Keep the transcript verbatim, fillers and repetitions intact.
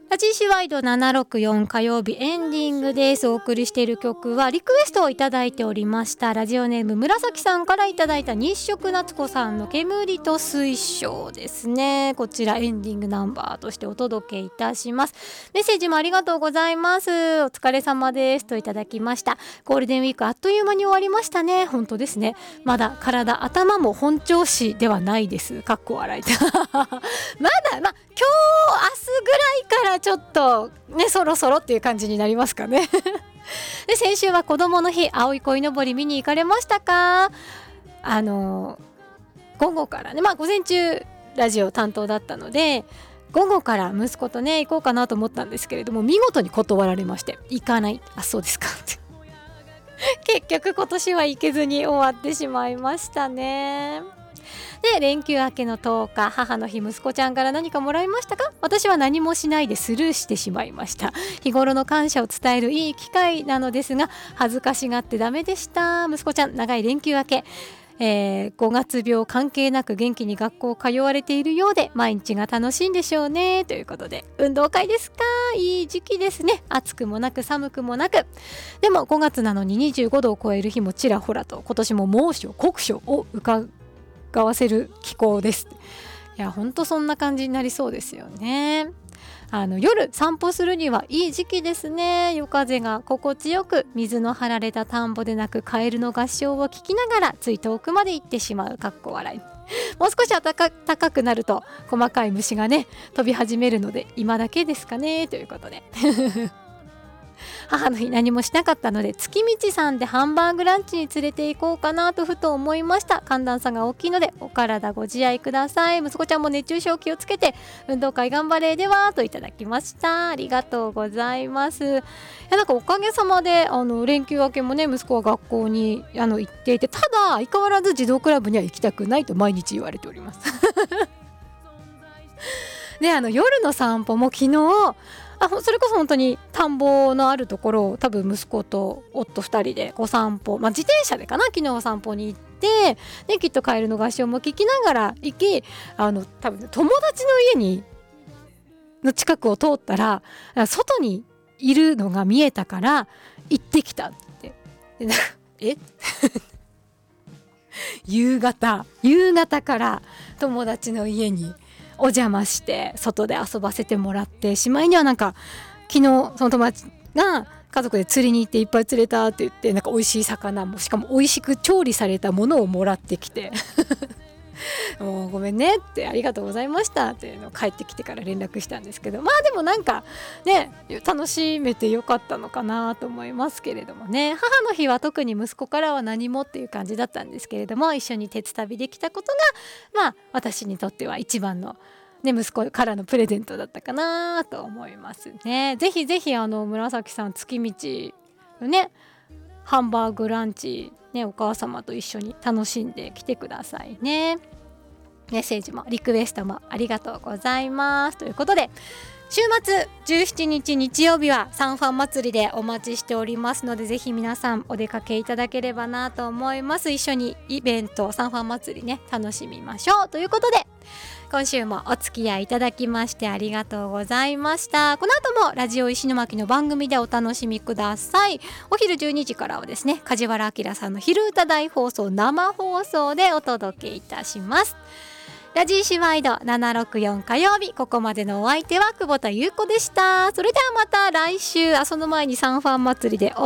ラジシワイドななろくよん火曜日エンディングです。お送りしている曲はリクエストをいただいておりましたラジオネーム紫さんからいただいた日食夏子さんの煙と水晶ですね。こちらエンディングナンバーとしてお届けいたします。メッセージもありがとうございます。お疲れ様ですといただきました。ゴールデンウィークあっという間に終わりましたね。本当ですね。まだ体頭も本調子ではないです。かっこ笑いまだまあ今日明日ぐらいからちょっとねそろそろっていう感じになりますかねで先週は子どもの日、青い鯉のぼり見に行かれましたか？あの午後からね、まあ午前中ラジオ担当だったので午後から息子とね行こうかなと思ったんですけれども、見事に断られまして、行かない。あ、そうですかって結局今年は行けずに終わってしまいましたね。で連休明けのとおか、母の日、息子ちゃんから何かもらいましたか？私は何もしないでスルーしてしまいました。日頃の感謝を伝えるいい機会なのですが、恥ずかしがってダメでした。息子ちゃん、長い連休明け、えー、ごがつ病関係なく元気に学校通われているようで、毎日が楽しいんでしょうねということで、運動会ですか？いい時期ですね。暑くもなく寒くもなく、でもごがつなのににじゅうごどを超える日もちらほらと、今年も猛暑酷暑を伺わせる気候です。いや、ほんとそんな感じになりそうですよね。あの夜散歩するにはいい時期ですね。夜風が心地よく、水の張られた田んぼでなく、カエルの合唱を聞きながらつい遠くまで行ってしまう。かっこ笑い。もう少し暖か高くなると細かい虫がね飛び始めるので、今だけですかねということで母の日何もしなかったので、月道さんでハンバーグランチに連れて行こうかなとふと思いました。寒暖差が大きいのでお体ご自愛ください。息子ちゃんも熱中症気をつけて運動会頑張れ。ではといただきました。ありがとうございます。いや、なんかおかげさまであの連休明けもね息子は学校にあの行っていて、ただ相変わらず児童クラブには行きたくないと毎日言われておりますで、あの夜の散歩も昨日、あ、それこそ本当に田んぼのあるところを多分息子と夫ふたりでご散歩、まあ、自転車でかな、昨日は散歩に行って、できっとカエルの合唱も聞きながら行き、あの多分友達の家にの近くを通ったら外にいるのが見えたから行ってきたってでなえ夕方夕方から友達の家にお邪魔して外で遊ばせてもらって、しまいにはなんか昨日その友達が家族で釣りに行っていっぱい釣れたって言って、なんか美味しい魚もしかも美味しく調理されたものをもらってきてもうごめんねって、ありがとうございましたっていうのを帰ってきてから連絡したんですけど、まあでもなんかね楽しめてよかったのかなと思いますけれどもね。母の日は特に息子からは何もっていう感じだったんですけれども、一緒に鉄旅できたことがまあ私にとっては一番のね、息子からのプレゼントだったかなと思いますね。ぜひぜひあの紫さん、月道のねハンバーグランチね、お母様と一緒に楽しんできてくださいね。メッセージもリクエストもありがとうございますということで、週末じゅうしちにち日曜日はサンファン祭りでお待ちしておりますので、ぜひ皆さんお出かけいただければなと思います。一緒にイベントサンファン祭りね楽しみましょうということで、今週もお付き合いいただきましてありがとうございました。この後もラジオ石巻の番組でお楽しみください。お昼じゅうにじからはですね、梶原明さんの昼歌大放送生放送でお届けいたします。ラジーシワイドななろくよん火曜日、ここまでのお相手は久保田優子でした。それではまた来週、あその前にサンファン祭りでお